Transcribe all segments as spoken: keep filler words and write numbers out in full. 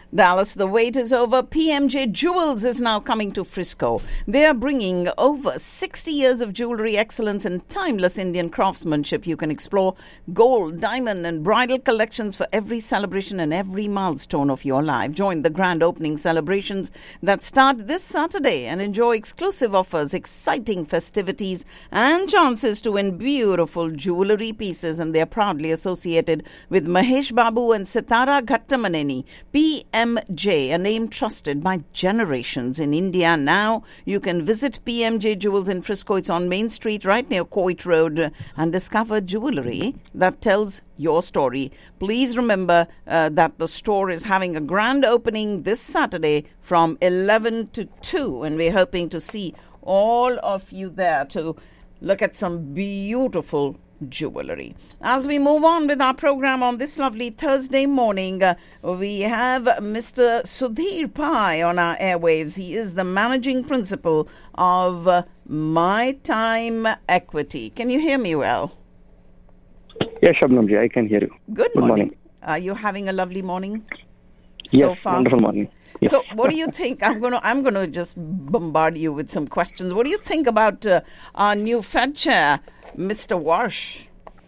Dallas, the wait is over. P M J Jewels is now coming to Frisco. They are bringing over sixty years of jewelry excellence and timeless Indian craftsmanship. You can explore gold, diamond and bridal collections for every celebration and every milestone of your life. Join the grand opening celebrations that start this Saturday and enjoy exclusive offers, exciting festivities and chances to win beautiful jewelry pieces. And they are proudly associated with Mahesh Babu and Sitara Ghattamaneni. P M J, a name trusted by generations in India. Now you can visit P M J Jewels in Frisco. It's on Main Street, right near Coit Road, and discover jewelry that tells your story. Please remember uh, that the store is having a grand opening this Saturday from eleven to two, and we're hoping to see all of you there to look at some beautiful jewelry. As we move on with our program on this lovely Thursday morning, uh, we have Mister Sudhir Pai on our airwaves. He is the managing principal of uh, My Time Equity. Can you hear me well? Yes, Shabnamji, I can hear you. Good, Good morning. morning. Are you having a lovely morning so yes, far? Wonderful morning. Yes. So, what do you think? I'm going to I'm going to just bombard you with some questions. What do you think about uh, our new Fed chair, Mister Warsh?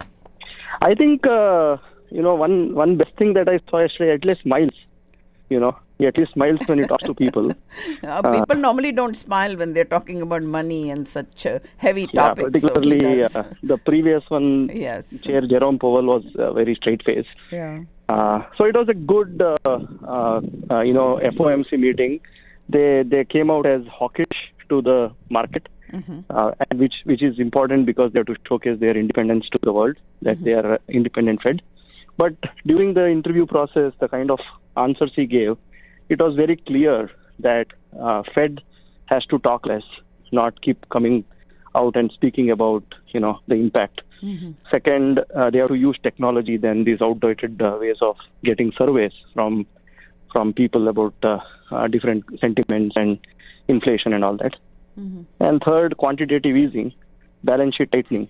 I think uh, you know one one best thing that I saw yesterday. At least smiles. You know, he at least smiles when he talks to people. uh, people uh, normally don't smile when they're talking about money and such uh, heavy topics. Yeah, particularly so uh, the previous one. Yes. Chair Jerome Powell was uh, very straight faced. Yeah. Uh, so it was a good, uh, uh, uh, you know, F O M C meeting. They they came out as hawkish to the market, mm-hmm. uh, and which which is important because they have to showcase their independence to the world, that mm-hmm. they are independent Fed. But during the interview process, the kind of answers he gave, it was very clear that uh, Fed has to talk less, not keep coming out and speaking about, you know, the impact. Mm-hmm. Second, uh, they have to use technology than these outdated uh, ways of getting surveys from from people about uh, uh, different sentiments and inflation and all that. Mm-hmm. And third, quantitative easing, balance sheet tightening,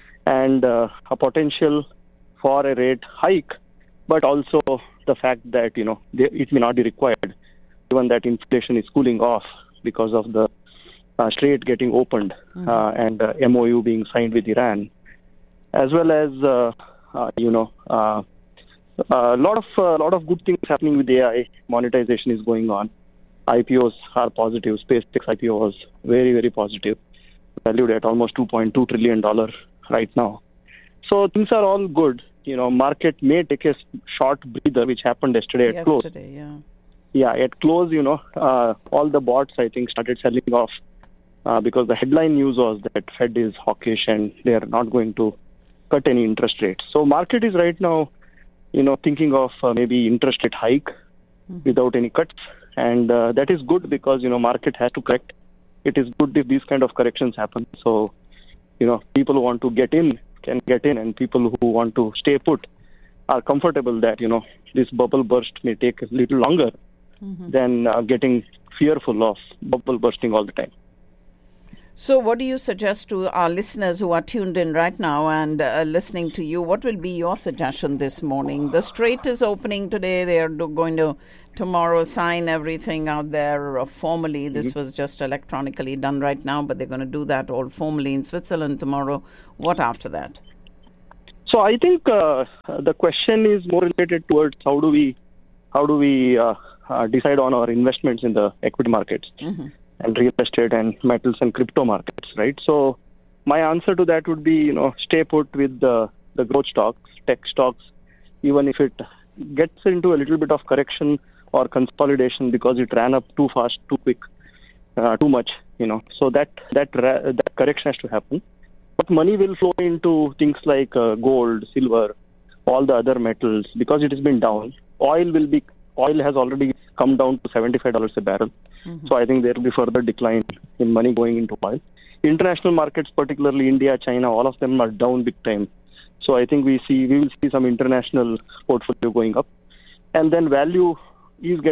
and uh, a potential for a rate hike, but also the fact that, you know, they, it may not be required, given that inflation is cooling off because of the uh, Strait getting opened mm-hmm. uh, and uh, M O U being signed with Iran. As well as, uh, uh, you know, a uh, uh, lot of uh, lot of good things happening with A I. Monetization is going on. I P Os are positive. SpaceX I P O was very, very positive, valued at almost two point two trillion dollars right now. So things are all good. You know, market may take a short breather, which happened yesterday at yesterday, close. Yesterday, yeah. Yeah, at close, you know, uh, all the bots, I think, started selling off uh, because the headline news was that Fed is hawkish and they are not going to cut any interest rates. So market is right now, you know, thinking of uh, maybe interest rate hike mm-hmm. without any cuts. And uh, that is good because, you know, market has to correct. It is good if these kind of corrections happen. So, you know, people who want to get in can get in, and people who want to stay put are comfortable that, you know, this bubble burst may take a little longer mm-hmm. than uh, getting fearful of bubble bursting all the time. So what do you suggest to our listeners who are tuned in right now and uh, listening to you? What will be your suggestion this morning? The Strait is opening today. They are do- going to tomorrow sign everything out there uh, formally. This mm-hmm. was just electronically done right now, but they're going to do that all formally in Switzerland tomorrow. What after that? So I think uh, the question is more related towards how do we how do we uh, uh, decide on our investments in the equity markets. Mm-hmm. And real estate and metals and crypto markets, right? So my answer to that would be, you know, stay put with the, the growth stocks, tech stocks, even if it gets into a little bit of correction or consolidation because it ran up too fast, too quick, uh, too much, you know. So that that ra- that correction has to happen. But money will flow into things like uh, gold, silver, all the other metals because it has been down. Oil will be oil has already come down to seventy-five dollars a barrel. Mm-hmm. So I think there will be further decline in money going into oil. International markets, particularly India, China, all of them are down big time. So I think we see we will see some international portfolio going up. And then value is getting